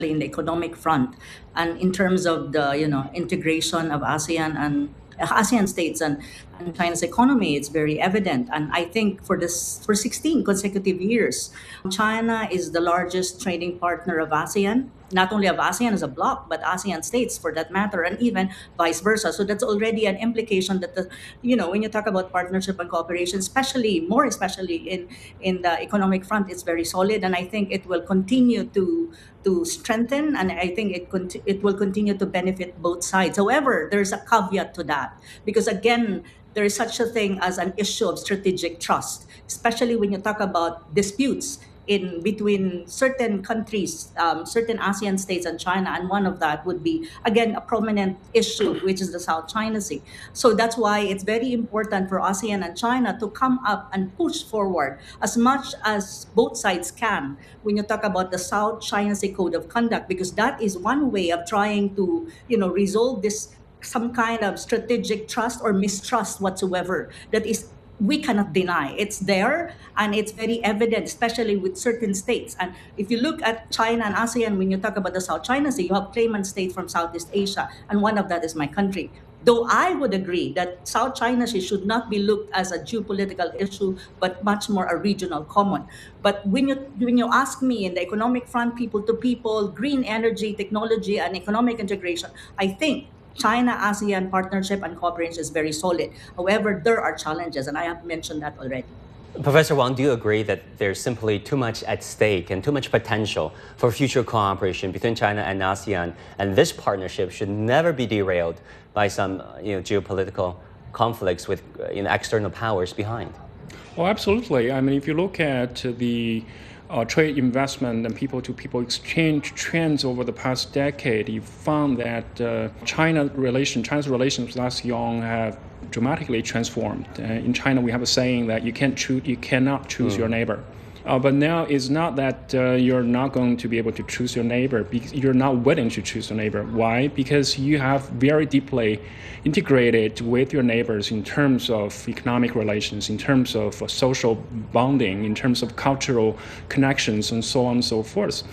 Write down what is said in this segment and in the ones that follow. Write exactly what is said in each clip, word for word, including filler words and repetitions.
in the economic front and in terms of the you know integration of ASEAN and uh, ASEAN states and, and China's economy. It's very evident, and I think for this for sixteen consecutive years, China is the largest trading partner of ASEAN. Not only of ASEAN as a bloc, but ASEAN states for that matter, and even vice versa. So that's already an implication that the, you know, when you talk about partnership and cooperation, especially more especially in in the economic front, it's very solid, and I think it will continue to to strengthen, and I think it conti- it will continue to benefit both sides. However, there's a caveat to that because again, there is such a thing as an issue of strategic trust, especially when you talk about disputes in between certain countries, um, certain ASEAN states and China, and one of that would be again a prominent issue, which is the South China Sea. So that's why it's very important for ASEAN and China to come up and push forward as much as both sides can when you talk about the South China Sea Code of Conduct, because that is one way of trying to, you know, resolve this some kind of strategic trust or mistrust whatsoever that is we cannot deny. It's there and it's very evident, especially with certain states. And if you look at China and ASEAN, when you talk about the South China Sea, you have claimant states from Southeast Asia, and one of that is my country. Though I would agree that South China Sea should not be looked as a geopolitical issue, but much more a regional common. But when you when you ask me in the economic front, people to people, green energy, technology, and economic integration, I think China ASEAN partnership and cooperation is very solid. However, there are challenges, and I have mentioned that already. Professor Wang, do you agree that there's simply too much at stake and too much potential for future cooperation between China and ASEAN, and this partnership should never be derailed by some you know, geopolitical conflicts with you know, external powers behind? Well, absolutely. I mean, if you look at the uh, trade investment and people-to-people exchange trends over the past decade, you found that uh, China relation, China's relations with ASEAN have dramatically transformed. Uh, in China, we have a saying that you can't choose, you cannot choose mm. your neighbor. Uh, but now it's not that uh, you're not going to be able to choose your neighbor, because you're not willing to choose your neighbor. Why? Because you have very deeply integrated with your neighbors in terms of economic relations, in terms of uh, social bonding, in terms of cultural connections, and so on and so forth.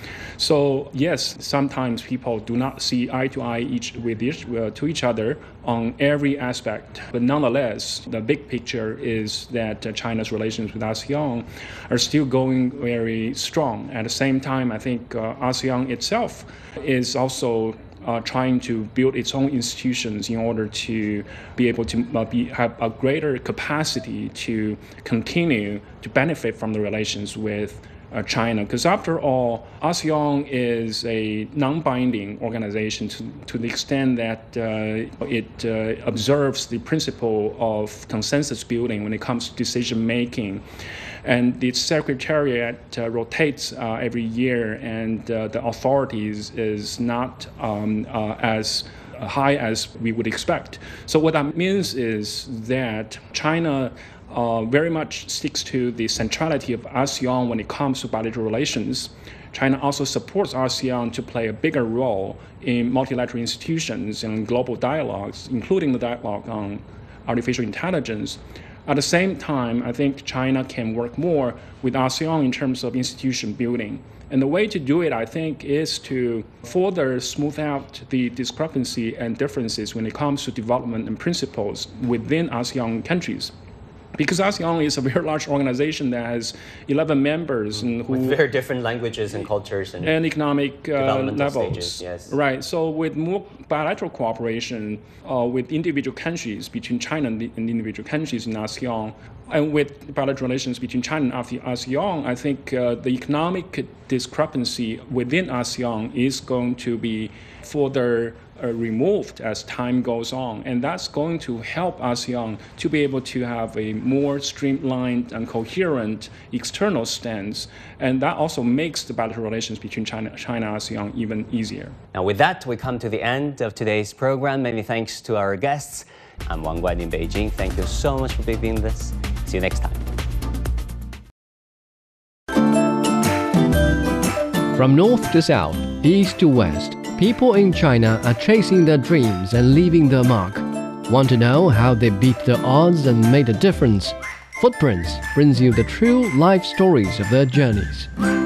So yes, sometimes people do not see eye to eye each with each, uh, to each other on every aspect. But nonetheless, the big picture is that uh, China's relations with ASEAN are still going very strong. At the same time, I think uh, ASEAN itself is also uh, trying to build its own institutions in order to be able to uh, be, have a greater capacity to continue to benefit from the relations with Uh, China, because after all, ASEAN is a non-binding organization to, to the extent that uh, it uh, observes the principle of consensus building when it comes to decision making. And the secretariat uh, rotates uh, every year, and uh, the authorities is not um, uh, as high as we would expect. So what that means is that China Uh, very much sticks to the centrality of ASEAN when it comes to bilateral relations. China also supports ASEAN to play a bigger role in multilateral institutions and global dialogues, including the dialogue on artificial intelligence. At the same time, I think China can work more with ASEAN in terms of institution building. And the way to do it, I think, is to further smooth out the discrepancy and differences when it comes to development and principles within ASEAN countries. Because ASEAN is a very large organization that has eleven members and who, with very different languages and cultures and, and economic uh, levels. Stages, yes. Right. So with more bilateral cooperation uh, with individual countries between China and, the, and individual countries in ASEAN, and with bilateral relations between China and ASEAN, I think uh, the economic discrepancy within ASEAN is going to be further Uh, removed as time goes on, and that's going to help ASEAN to be able to have a more streamlined and coherent external stance, and that also makes the bilateral relations between China, China and ASEAN even easier. Now, with that, we come to the end of today's program. Many thanks to our guests. I'm Wang Guan in Beijing. Thank you so much for being with us. See you next time. From north to south, east to west, people in China are chasing their dreams and leaving their mark. Want to know how they beat the odds and made a difference? Footprints brings you the true life stories of their journeys.